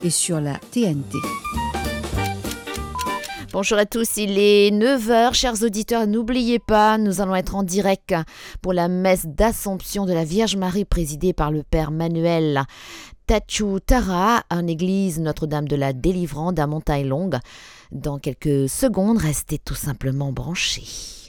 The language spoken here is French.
et sur la TNT. Bonjour à tous, il est 9h. Chers auditeurs, n'oubliez pas, nous allons être en direct pour la messe d'Assomption de la Vierge Marie présidée par le Père Manuel Tachu Tara en église Notre-Dame de la Délivrance à Montagne-Longue. Dans quelques secondes, restez tout simplement branchés.